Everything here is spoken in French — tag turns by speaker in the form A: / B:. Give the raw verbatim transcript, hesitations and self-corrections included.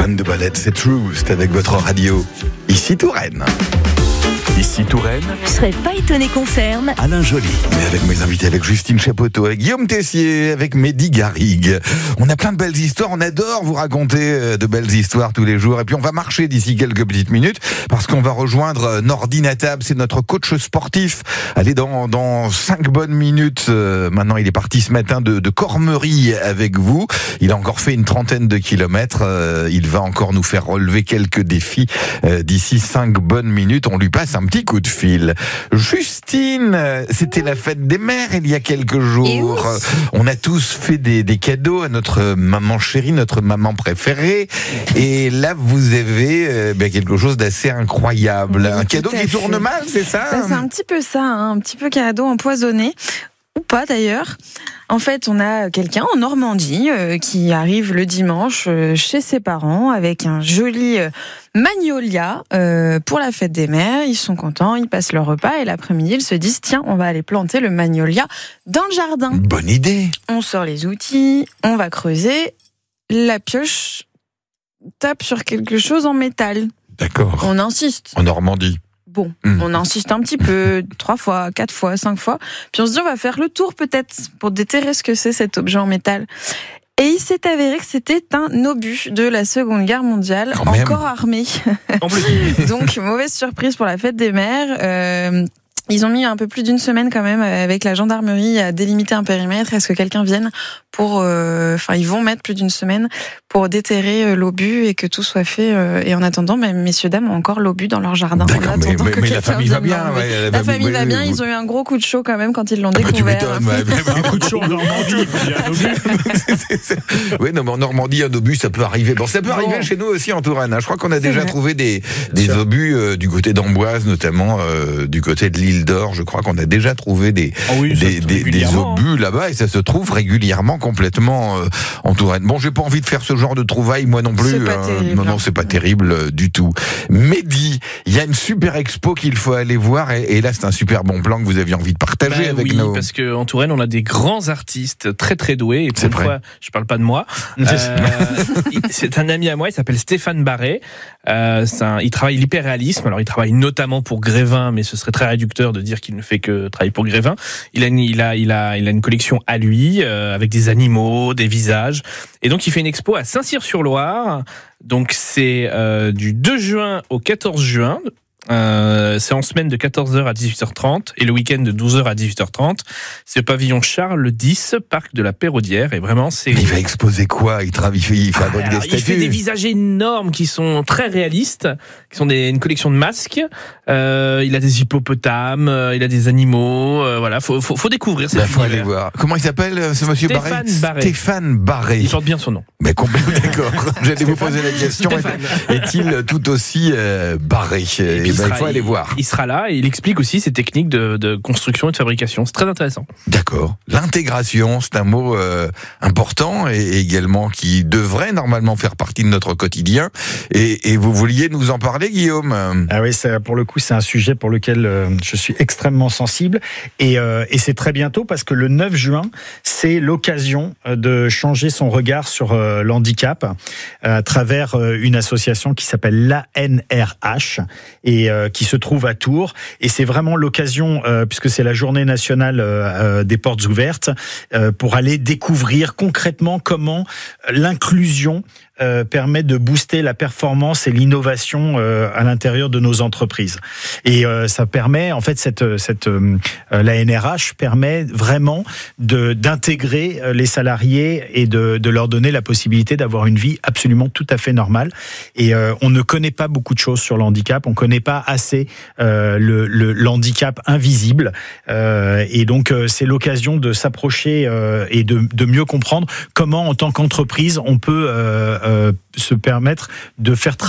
A: Anne de Balette, c'est True, c'est avec votre radio. Ici Touraine. Ici Touraine.
B: Je serais pas étonné qu'on ferme.
A: Alain Joly. Mais avec mes invités, avec Justine Chapoteau, avec Guillaume Tessier, avec Mehdi Garrigue. On a plein de belles histoires, on adore vous raconter de belles histoires tous les jours. Et puis on va marcher d'ici quelques petites minutes parce qu'on va rejoindre Nordi Natab, c'est notre coach sportif. Allez, dans, dans cinq bonnes minutes, euh, maintenant il est parti ce matin de, de Cormery avec vous. Il a encore fait une trentaine de kilomètres. Euh, il va encore nous faire relever quelques défis euh, d'ici cinq bonnes minutes. On lui passe un petit coup de fil. Justine, c'était la fête des mères il y a quelques jours. Oui. On a tous fait des, des cadeaux à notre maman chérie, notre maman préférée. Et là, vous avez euh, ben, quelque chose d'assez incroyable. Oui, un cadeau qui fait. tourne mal, c'est ça ?
C: Ben, c'est un petit peu ça, hein, un petit peu cadeau empoisonné. Ou pas d'ailleurs. En fait, on a quelqu'un en Normandie euh, qui arrive le dimanche euh, chez ses parents avec un joli euh, magnolia euh, pour la fête des mères. Ils sont contents, ils passent leur repas et l'après-midi, ils se disent tiens, on va aller planter le magnolia dans le jardin.
A: Bonne idée. On
C: sort les outils, on va creuser. La pioche tape sur quelque chose en métal.
A: D'accord.
C: On insiste.
A: En Normandie.
C: Bon, mmh. on insiste un petit peu, trois fois, quatre fois, cinq fois. Puis on se dit, on va faire le tour peut-être pour déterrer ce que c'est cet objet en métal. Et il s'est avéré que c'était un obus de la Seconde Guerre mondiale,
A: Quand
C: encore
A: même.
C: armé. Donc, mauvaise surprise pour la fête des mères. Euh, Ils ont mis un peu plus d'une semaine quand même avec la gendarmerie à délimiter un périmètre. Est-ce que quelqu'un vienne pour... Euh, enfin, ils vont mettre plus d'une semaine pour déterrer l'obus et que tout soit fait. Euh, et en attendant, ben, messieurs, dames ont encore l'obus dans leur jardin.
A: D'accord, mais, mais, mais la famille va bien. Ouais,
C: la,
A: la
C: famille va bien. Ils ont eu un gros coup de chaud quand même quand ils l'ont ah, découvert.
A: Tu m'étonnes, ouais, un coup de chaud en Normandie, il faut dire un obus. Oui, non, mais en Normandie, un obus, ça peut arriver. Bon, ça peut bon. arriver chez nous aussi en Touraine. Hein. Je crois qu'on a déjà vrai. trouvé des, des obus euh, du côté d'Amboise, notamment euh, du côté de l'île d'Or. Je crois qu'on a déjà trouvé des, oh oui, des, des, des obus là-bas et ça se trouve régulièrement complètement euh, en Touraine. Bon, j'ai pas envie de faire ce genre de trouvailles, moi non plus.
C: C'est pas
A: euh,
C: terrible,
A: non, non, c'est pas terrible euh, du tout. Mehdi, il y a une super expo qu'il faut aller voir et, et là, c'est un super bon plan que vous aviez envie de partager
D: bah,
A: avec
D: oui,
A: nous.
D: Parce qu'en Touraine, on a des grands artistes très très doués. Et pour
A: c'est
D: une
A: vrai.
D: fois, je parle pas de moi. euh, c'est un ami à moi, il s'appelle Stéphane Barré. Euh, c'est un, il travaille l'hyperréalisme. Alors, il travaille notamment pour Grévin, mais ce serait très réducteur de dire qu'il ne fait que travailler pour Grévin. Il a une, il a, il a, il a une collection à lui, euh, avec des animaux, des visages. Et donc, il fait une expo à Saint-Cyr-sur-Loire. Donc, c'est euh, du deux juin au quatorze juin. Euh, c'est en semaine de quatorze heures à dix-huit heures trente et le week-end de douze heures à dix-huit heures trente. C'est au pavillon Charles X, parc de la Péraudière. Et vraiment, c'est.
A: Mais il va exposer quoi ? Il travaille, il fabrique des statues.
D: Il fait des visages énormes qui sont très réalistes, qui sont des, une collection de masques. Euh, il a des hippopotames, euh, il a des animaux. Euh, voilà, faut, faut, faut découvrir.
A: Il bah, faut aller voir. Comment il s'appelle, ce monsieur
D: Stéphane
A: Barré ?
D: Barré.
A: Stéphane Barré.
D: Il porte bien son nom.
A: Mais complètement d'accord. J'allais vous poser la question. Stéphane. Est-il tout aussi euh, barré ?
D: Et puis,
A: ben,
D: sera,
A: il faut aller voir.
D: Il sera là et il explique aussi ses techniques de, de construction et de fabrication. C'est très intéressant.
A: D'accord. L'intégration, c'est un mot euh, important et également qui devrait normalement faire partie de notre quotidien. Et, et vous vouliez nous en parler, Guillaume ?
E: Ah oui, c'est, pour le coup, c'est un sujet pour lequel euh, je suis extrêmement sensible. Et, euh, et c'est très bientôt parce que le neuf juin, c'est l'occasion de changer son regard sur euh, l'handicap à travers euh, une association qui s'appelle l'A N R H et euh, qui se trouve à Tours. Et c'est vraiment l'occasion, euh, puisque c'est la journée nationale euh, des portes ouvertes, euh, pour aller découvrir concrètement comment l'inclusion euh, permet de booster la performance et l'innovation euh, à l'intérieur de nos entreprises. Et euh, ça permet, en fait, cette, cette euh, l'A N R H permet vraiment de, d'intégrer les salariés et de, de leur donner la possibilité d'avoir une vie absolument tout à fait normale. Et euh, on ne connaît pas beaucoup de choses sur le handicap, on ne connaît pas assez euh, le, le, l'handicap invisible. Euh, et donc, euh, c'est l'occasion de s'approcher euh, et de, de mieux comprendre comment, en tant qu'entreprise, on peut euh, euh, se permettre de faire travailler